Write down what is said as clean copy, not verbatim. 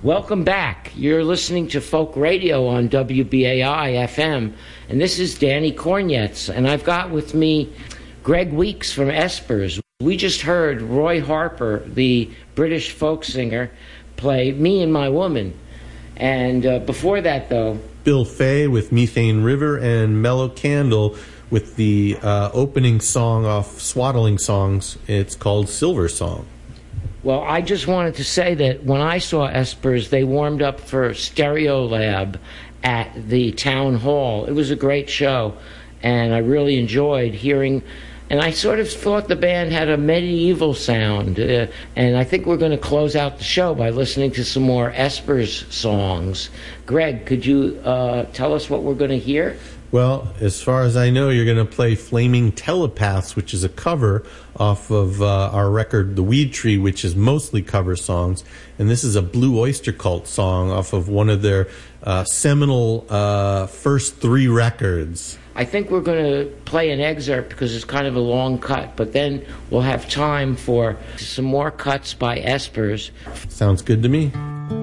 Welcome back. You're listening to Folk Radio on WBAI FM, and this is Danny Cornetz, and I've got with me Greg Weeks from Espers. We just heard Roy Harper, the British folk singer, play Me and My Woman. And before that, though, Bill Fay with Methane River and Mellow Candle with the opening song off Swaddling Songs. It's called Silver Song. Well, I just wanted to say that when I saw Espers, they warmed up for Stereolab at the town hall. It was a great show, and I really enjoyed hearing. And I sort of thought the band had a medieval sound. And I think we're going to close out the show by listening to some more Espers songs. Greg, could you tell us what we're going to hear? Well, as far as I know, you're going to play Flaming Telepaths, which is a cover off of our record, The Weed Tree, which is mostly cover songs. And this is a Blue Oyster Cult song off of one of their seminal first 3 records. I think we're going to play an excerpt because it's kind of a long cut, but then we'll have time for some more cuts by Espers. Sounds good to me.